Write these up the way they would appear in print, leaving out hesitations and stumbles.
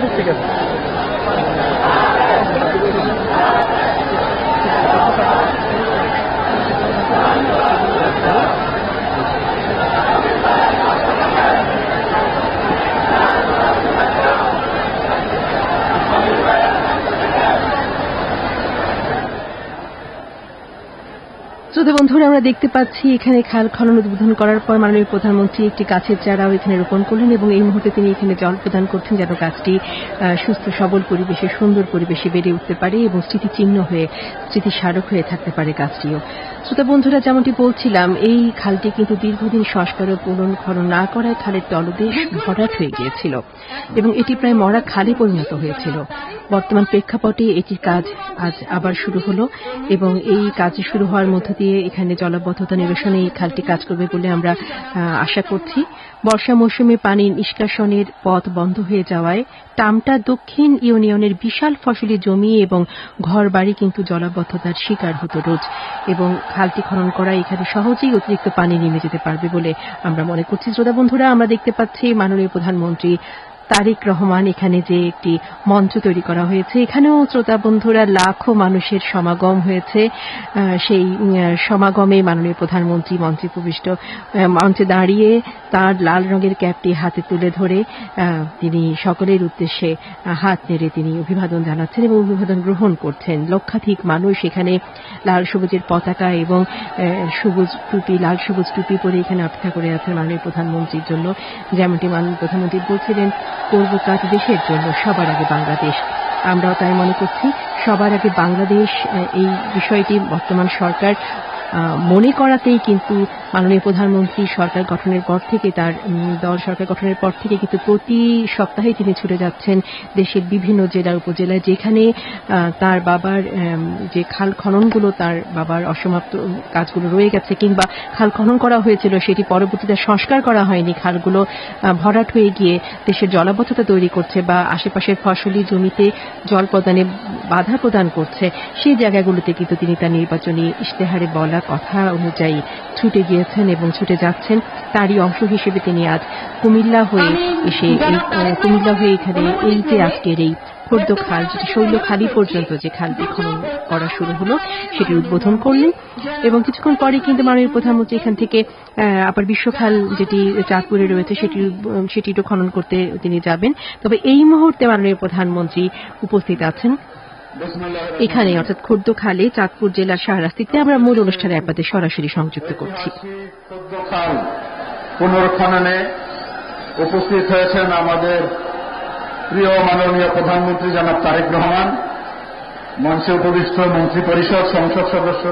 ঠিক আছে। শ্রোতা বন্ধুরা, আমরা দেখতে পাচ্ছি এখানে খাল খনন উদ্বোধন করার পর মাননীয় প্রধানমন্ত্রী একটি গাছের চারাও এখানে রোপণ করলেন এবং এই মুহূর্তে তিনি এখানে জল প্রদান করছেন যেন গাছটি সুস্থ সবল পরিবেশে, সুন্দর পরিবেশে বেড়ে উঠতে পারে এবং স্মৃতিচিহ্ন হয়ে, স্মৃতিস্মারক হয়ে থাকতে পারে গাছটিও। শ্রোতা বন্ধুরা, যেমনটি বলছিলাম, এই খালটি কিন্তু দীর্ঘদিন সংস্কার ও পুনর্খনন না করায় খালের তলদেশ ভরাট হয়ে গিয়েছিল এবং এটি প্রায় মরা খালে পরিণত হয়েছিল। বর্তমান প্রেক্ষাপটে এটির কাজ আজ আবার শুরু হলো এবং এই কাজ শুরু হওয়ার মধ্য দিয়ে এখানে জলাবদ্ধতা নিরসনে এই খালটি কাজ করবে বলে আমরা আশা করছি। বর্ষা মৌসুমে পানি নিষ্কাশনের পথ বন্ধ হয়ে যাওয়ায় টামটা দক্ষিণ ইউনিয়নের বিশাল ফসলি জমি এবং ঘরবাড়ি কিন্তু জলাবদ্ধতার শিকার হতো রোজ এবং খালটি খনন করায় এখানে সহজেই অতিরিক্ত পানি নেমে যেতে পারবে বলে আমরা মনে করছি। শ্রোতা বন্ধুরা, আমরা দেখতে পাচ্ছি মাননীয় প্রধানমন্ত্রী তারেক রহমান এখানে যে একটি মঞ্চ তৈরি করা হয়েছে, এখানেও শ্রোতা বন্ধুরা লাখো মানুষের সমাগম হয়েছে। সেই সমাগমে মাননীয় প্রধানমন্ত্রী মঞ্চে দাঁড়িয়ে তার লাল রঙের ক্যাপটি হাতে তুলে ধরে তিনি সকলের উদ্দেশ্যে হাত নেড়ে তিনি অভিবাদন জানাচ্ছেন এবং অভিবাদন গ্রহণ করছেন। লক্ষাধিক মানুষ এখানে লাল সবুজের পতাকা এবং লাল সবুজ টুপি পরে এখানে অপেক্ষা করে আছে মাননীয় প্রধানমন্ত্রীর জন্য। যেমনটি মাননীয় প্রধানমন্ত্রী বলছিলেন, করব কাজ দেশের জন্য, সবার আগে বাংলাদেশ। আমরাও তাই মনে করছি, সবার আগে বাংলাদেশ। এই বিষয়টি বর্তমান সরকার মনে করাতেই কিন্তু মাননীয় প্রধানমন্ত্রী সরকার গঠনের পর থেকে, তার দল সরকার গঠনের পর থেকে কিন্তু প্রতি সপ্তাহে তিনি ছুটে যাচ্ছেন দেশের বিভিন্ন জেলা উপজেলায়, যেখানে তার বাবার যে খাল খননগুলো, তার বাবার অসমাপ্ত কাজগুলো রয়ে গেছে কিংবা খাল খনন করা হয়েছিল সেটি পরবর্তীতে সংস্কার করা হয়নি, খালগুলো ভরাট হয়ে গিয়ে দেশের জলাবদ্ধতা তৈরি করছে বা আশেপাশের ফসলি জমিতে জল প্রদানে বাধা প্রদান করছে, সেই জায়গাগুলোতে কিন্তু তিনি তার নির্বাচনী ইশতেহারে বলা কথা অনুযায়ী ছুটে গিয়েছেন এবং ছুটে যাচ্ছেন। তারই অংশ হিসেবে তিনি আজ কুমিল্লা হয়ে এখানে এই যে আজকের এই খোর্দ খাল, যেটি শৈলখালি পর্যন্ত যে খালটি খনন করা শুরু হলো, সেটি উদ্বোধন করলেন এবং কিছুক্ষণ পরে কিন্তু মাননীয় প্রধানমন্ত্রী এখান থেকে আবার বিশ্বখাল যেটি চাঁদপুরে রয়েছে সেটিও খনন করতে তিনি যাবেন। তবে এই মুহূর্তে মাননীয় প্রধানমন্ত্রী উপস্থিত আছেন এখানে, অর্থাৎ খোর্দ খালে, চাঁদপুর জেলার শাহরাস্তিতে। আমরা মূল অনুষ্ঠানে আপনাদের সরাসরি সংযুক্ত করছি। পুনর্খননে উপস্থিত হয়েছেন আমাদের প্রিয় মাননীয় প্রধানমন্ত্রী জনাব তারেক রহমান, মঞ্চে উপবিষ্ট মন্ত্রী পরিষদ, সংসদ সদস্য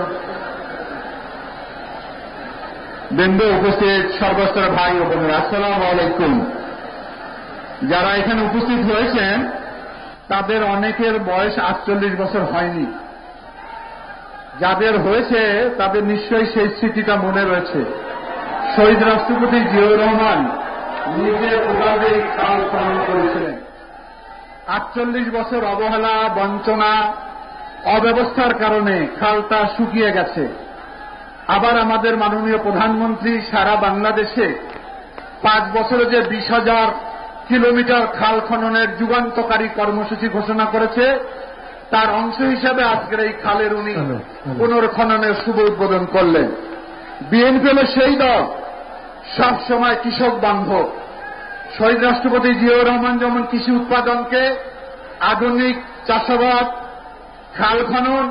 বৃন্দ, উপস্থিত সর্বস্তরের ভাই ও বোনেরা, আসসালামু আলাইকুম। যারা এখানে উপস্থিত হয়েছেন তাদের অনেকের বয়স 48 বছর হয়নি। যাদের হয়েছে তাদের নিশ্চয়ই সেই স্মৃতিটা মনে রয়েছে। শহীদ রাষ্ট্রপতি জিয়াউর রহমান নিজে ওভাবেই খাল খনন করেছিলেন। 48 বছর অবহেলা, বঞ্চনা, অব্যবস্থার কারণে খালটা শুকিয়ে গেছে। আবার আমাদের মাননীয় প্রধানমন্ত্রী সারা বাংলাদেশে 5 বছরে যে 20,000 কিলোমিটার খাল খননের যুগান্তকারী কর্মসূচি ঘোষণা করেছে, তার অংশ হিসেবে আজকের এই খালের উনি পুনর্খননের শুভ উদ্বোধন করলেন। বিএনপি হল সেই দল সবসময় কৃষক বান্ধব। শহীদ রাষ্ট্রপতি জিয়াউর রহমান যেমন কৃষি উৎপাদনকে আধুনিক চাষাবাদ, খাল খনন,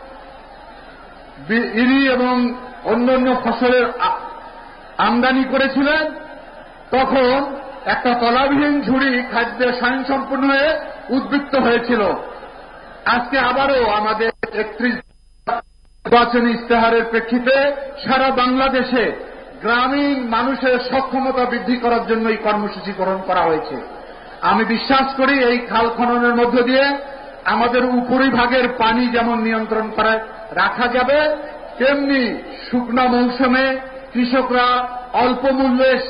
ইরি এবং অন্যান্য ফসলের আমদানি করেছিলেন, তখন একটা তলাবিহীন ঝুড়ি খাদ্যে স্বয়ংসম্পূর্ণ হয়ে উদ্বৃত্ত হয়েছিল। আজকে আবারও আমাদের 31 নির্বাচনী ইশতেহারের প্রেক্ষিতে সারা বাংলাদেশে গ্রামীণ মানুষের সক্ষমতা বৃদ্ধি করার জন্য এই কর্মসূচি গ্রহণ করা হয়েছে। আমি বিশ্বাস করি এই খাল খননের মধ্য দিয়ে আমাদের উপরিভাগের পানি যেমন নিয়ন্ত্রণ করে রাখা যাবে, তেমনি শুকনো মৌসুমে কৃষকরা অল্প মূল্যে